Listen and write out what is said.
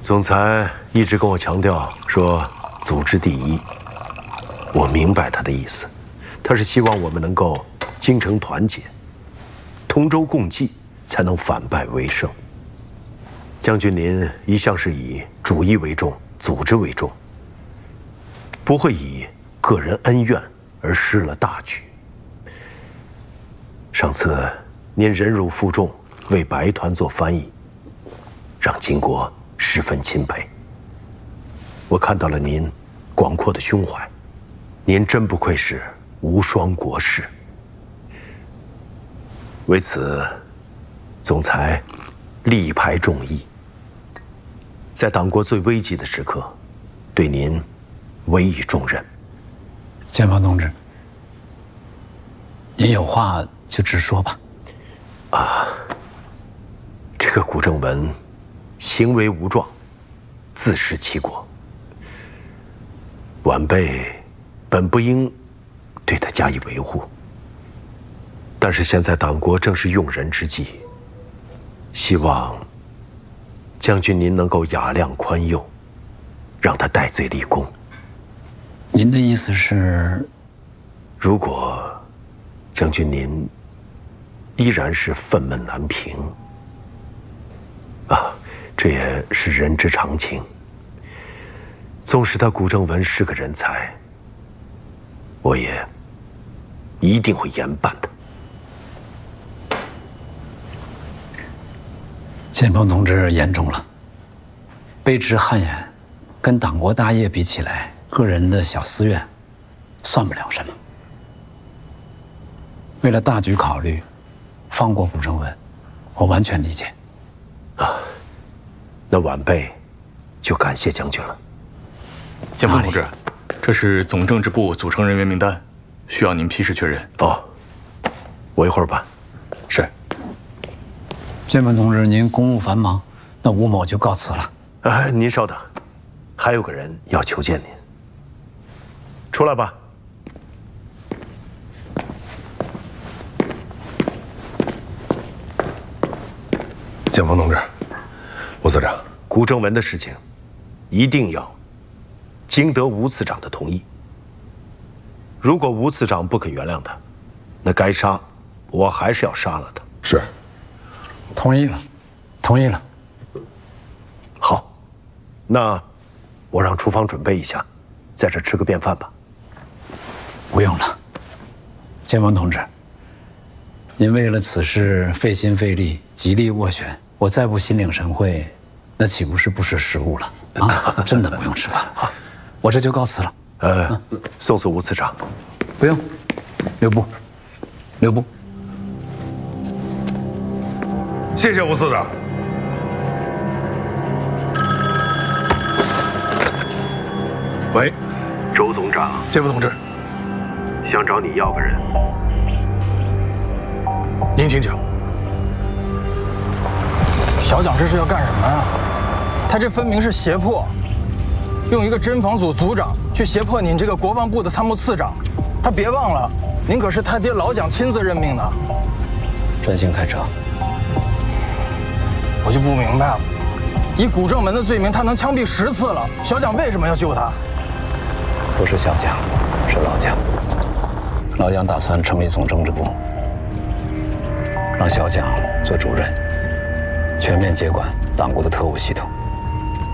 总裁一直跟我强调说组织第一，我明白他的意思，他是希望我们能够精诚团结，同舟共济，才能反败为胜。将军您一向是以主义为重，组织为重，不会以个人恩怨而失了大局。上次您忍辱负重，为白团做翻译，让金国十分钦佩。我看到了您广阔的胸怀，您真不愧是无双国士。为此，总裁力排众议，在党国最危急的时刻，对您委以重任。 建邦同志，您有话就直说吧。 这个古正文行为无状，自食其果。晚辈本不应对他加以维护，但是现在党国正是用人之际，希望将军您能够雅量宽宥，让他戴罪立功。 您的意思是， 如果将军您依然是愤懑难平，这也是人之常情。纵使他古正文是个人才，我也一定会严办的。 建邦同志言重了，卑职汗颜，跟党国大业比起来，个人的小私怨算不了什么。为了大局考虑，放过古正文，我完全理解。 那晚辈就感谢将军了。 建峰同志，这是总政治部组成人员名单，需要您批示确认。 哦，我一会儿办。 是。 建文同志，您公务繁忙，那吴某就告辞了。 您稍等，还有个人要求见您。出来吧。 建峰同志，吴司长， 古正文的事情，一定要经得吴次长的同意。如果吴次长不肯原谅他，那该杀，我还是要杀了他。 是。 同意了，同意了。 好，那我让厨房准备一下，在这吃个便饭吧。 不用了，建文同志，您为了此事费心费力，极力斡旋，我再不心领神会，那岂不是不识时务了啊？真的不用吃饭了，我这就告辞了。 送吴次长。 不用，留步，留步。 谢谢吴司长。喂， 周总长， 建峰同志， 想找你要个人。 您请讲。 小蒋这是要干什么呀？他这分明是胁迫，用一个侦防组组长去胁迫您这个国防部的参谋次长。他别忘了，您可是他爹老蒋亲自任命的。 专心开车。 我就不明白了，以古正文的罪名，他能枪毙10次了，小蒋为什么要救他？ 不是小蒋，是老蒋。老蒋打算成立总政治部，让小蒋做主任，全面接管党国的特务系统。